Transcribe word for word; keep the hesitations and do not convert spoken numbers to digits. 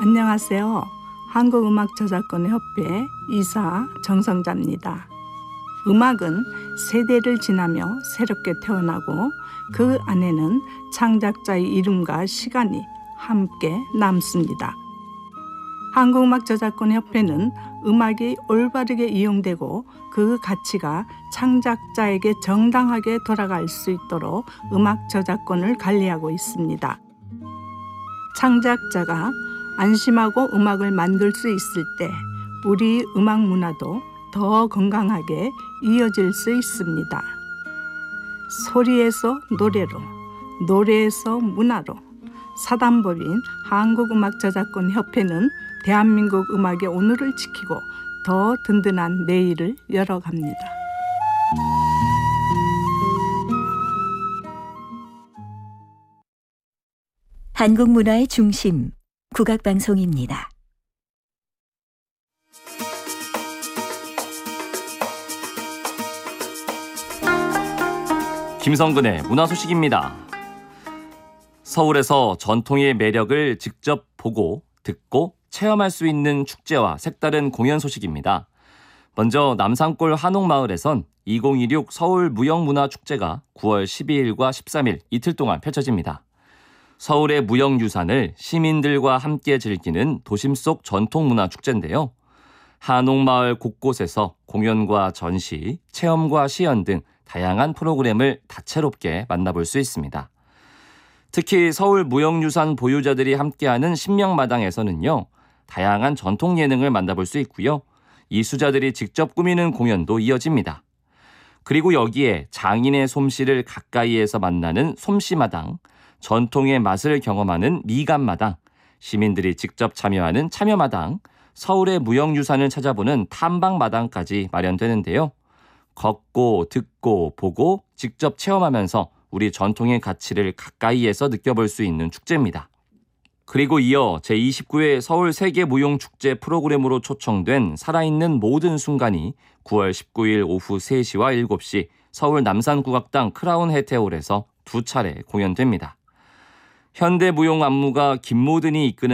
안녕하세요. 한국음악저작권협회 이사 정성자입니다. 음악은 세대를 지나며 새롭게 태어나고 그 안에는 창작자의 이름과 시간이 함께 남습니다. 한국음악저작권협회는 음악이 올바르게 이용되고 그 가치가 창작자에게 정당하게 돌아갈 수 있도록 음악 저작권을 관리하고 있습니다. 창작자가 안심하고 음악을 만들 수 있을 때 우리 음악 문화도 더 건강하게 이어질 수 있습니다. 소리에서 노래로, 노래에서 문화로 사단법인 한국음악저작권협회는 대한민국 음악의 오늘을 지키고 더 든든한 내일을 열어갑니다. 한국 문화의 중심, 국악방송입니다. 김성근의 문화 소식입니다. 서울에서 전통의 매력을 직접 보고 듣고 체험할 수 있는 축제와 색다른 공연 소식입니다. 먼저 남산골 한옥마을에선 이천이십육 서울무형문화축제가 구월 십이일과 십삼일 이틀 동안 펼쳐집니다. 서울의 무형유산을 시민들과 함께 즐기는 도심 속 전통문화축제인데요. 한옥마을 곳곳에서 공연과 전시, 체험과 시연 등 다양한 프로그램을 다채롭게 만나볼 수 있습니다. 특히 서울 무형유산 보유자들이 함께하는 신명마당에서는요, 다양한 전통 예능을 만나볼 수 있고요. 이수자들이 직접 꾸미는 공연도 이어집니다. 그리고 여기에 장인의 솜씨를 가까이에서 만나는 솜씨마당, 전통의 맛을 경험하는 미감마당, 시민들이 직접 참여하는 참여마당, 서울의 무형유산을 찾아보는 탐방마당까지 마련되는데요. 걷고 듣고 보고 직접 체험하면서 우리 전통의 가치를 가까이에서 느껴볼 수 있는 축제입니다. 그리고 이어 제이십구회 서울세계무용축제 프로그램으로 초청된 살아있는 모든 순간이 구월 십구일 오후 세시와 일곱시 서울 남산국악당 크라운 해태홀에서 두 차례 공연됩니다. 현대무용 안무가 김모든이 이끄는